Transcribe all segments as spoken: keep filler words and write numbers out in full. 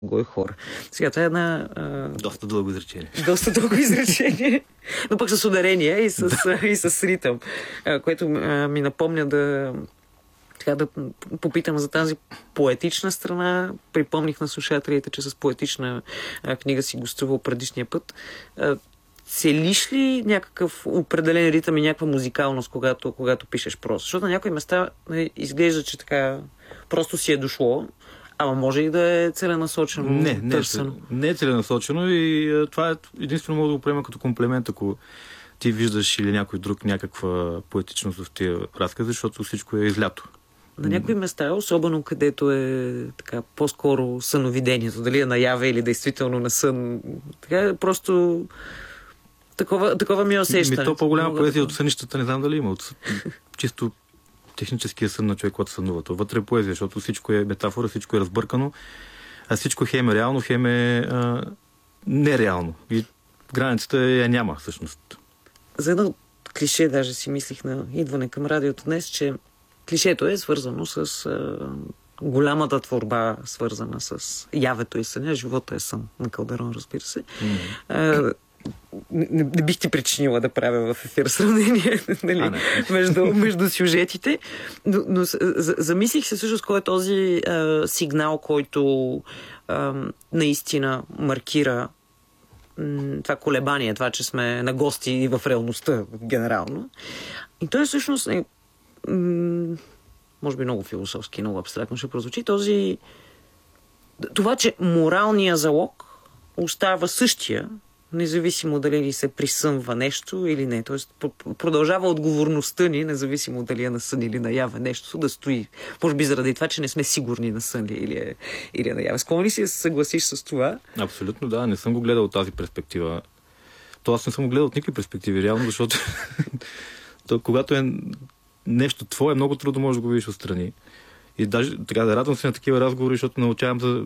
Гой хора. Сега, това е една... А... Доста дълго изречение. Доста дълго изречение, но пък с ударение и с, и с ритъм, а, което а, ми напомня да... Така да попитам за тази поетична страна. Припомних на слушателите, че с поетична а, книга си гостувал предишния път. А, целиш ли някакъв определен ритъм и някаква музикалност, когато, когато пишеш просто? Защото на някои места изглежда, че така просто си е дошло, ама може и да е целенасочено. Не, не, търсено. Не е целенасочено и а, това е единствено мога да го приема като комплимент, ако ти виждаш или някой друг някаква поетичност в тия разкази, защото всичко е излято. На някои места, особено където е така по-скоро съновидението, дали е наяве или действително на сън, така просто такова, такова ми е усещане. Ми то по-голяма поезия да... от сънищата не знам дали има. От чисто техническия сън на човек, който сънува. То вътре е поезия, защото всичко е метафора, всичко е разбъркано, а всичко хем е реално, хем е а, нереално. И границата я няма всъщност. За едно клише даже си мислих на идване към радиото днес, че клишето е свързано с а, голямата творба, свързана с явето и съня. Живота е сън на Калдерон, разбира се. Mm. А, не, не бих ти причинила да правя в ефир сравнение нали, между, между сюжетите, но, но за, замислих се всъщност кой е този а, сигнал, който а, наистина маркира м, това колебание, това, че сме на гости и в реалността генерално. И той всъщност е м, може би много философски, много абстрактно ще прозвучи. Този това, че моралният залог остава същия, независимо дали се присъмва нещо или не. Тоест продължава отговорността ни, независимо дали е на сън или наяве нещо, да стои. Може би заради това, че не сме сигурни на сън или е, или е наяве. Склонни си да се съгласиш с това? Абсолютно, да. Не съм го гледал от тази перспектива. То аз не съм го гледал от никакви перспективи, реално, защото то, когато е нещо твое, много трудно може да го видиш отстрани. И даже така да радвам се на такива разговори, защото научавам за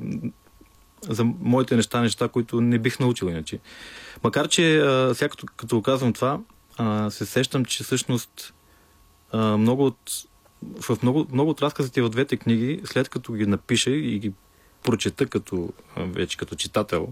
за моите неща, неща, които не бих научил иначе. Макар, че а, сега като, като казвам това, а, се сещам, че всъщност а, много от, в много, много от разказите в двете книги, след като ги напиша и ги прочета като, вече като читател,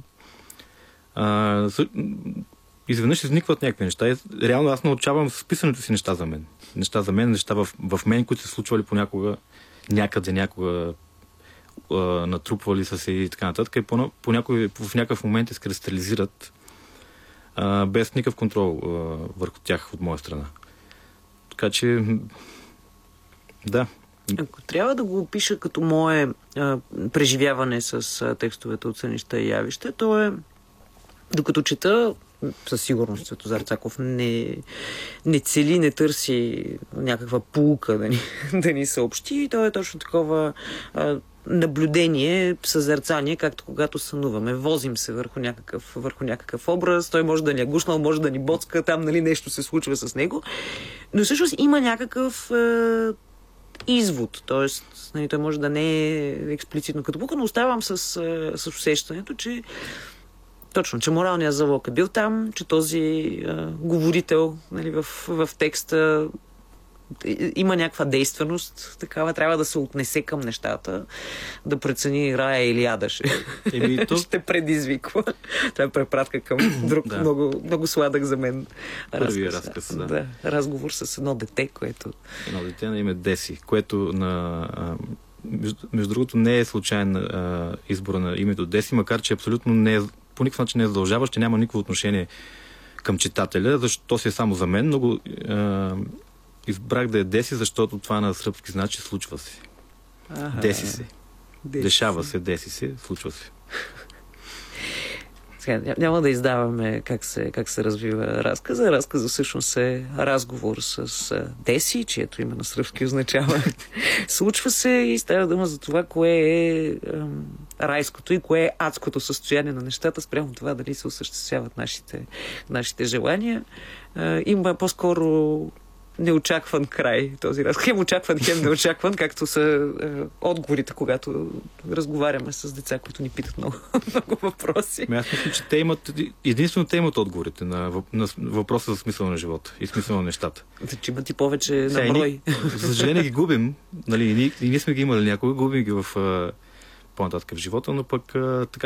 а, изведнъж изникват някакви неща. И, реално аз научавам с писането си неща за мен. Неща за мен, неща в, в мен, които се случвали понякога, някъде, някога натрупвали са се и така нататък, и по, по някой, в някакъв момент изкристализират а, без никакъв контрол а, върху тях от моя страна. Така че да. Ако трябва да го опиша като мое а, преживяване с а, текстовете от сънища и явища, то е докато чета, със сигурност Светозар Цаков не, не цели, не търси някаква пулка да ни, да ни съобщи, и то е точно такова а, наблюдение, съзерцание, както когато сънуваме. Возим се върху някакъв, върху някакъв образ, той може да ни е гушнал, може да ни боцка, там нали, нещо се случва с него, но всъщност има някакъв е, извод, т.е. нали, той може да не е експлицитно като бука, но оставам с, е, с усещането, че точно, че моралният залог е бил там, че този е, говорител нали, в, в текста има някаква действеност, такава трябва да се отнесе към нещата, да прецени рая или ада ще, Еми, то... ще предизвиква. Това е препратка към друг да. много, много сладък за мен Първия разказ. разказ да. Да, разговор с едно дете, което... Едно дете на име Деси, което на... А, между, между другото не е случайен а, избора на името Деси, макар че абсолютно не е, по никакъв начин не е задължаващ, че няма никакво отношение към читателя, защото си е само за мен, но го... А, избрах да е Деси, защото това на сръбски значи случва се. Ага, деси се. Деси Дешава се. се, деси се, случва се. Сега, няма да издаваме как се, как се развива разказа. Разказа всъщност е разговор с Деси, чието име на сръбски означава случва се, и става дума за това, кое е ем, райското и кое е адското състояние на нещата, спрямо това дали се осъществяват нашите, нашите желания. Е, има по-скоро неочакван край този разговор. Хем очакван, хем неочакван, както са е, отговорите, когато разговаряме с деца, които ни питат много, много въпроси. Ами аз мисля, че те имат, единствено те имат отговорите на, въп, на въпроса за смисъл на живота и смисъл на нещата. Да, че имат и повече на брой. За съжаление ги губим, нали, и ние, и ние сме ги имали някога, губим ги в а, по-нататък в живота, но пък а, така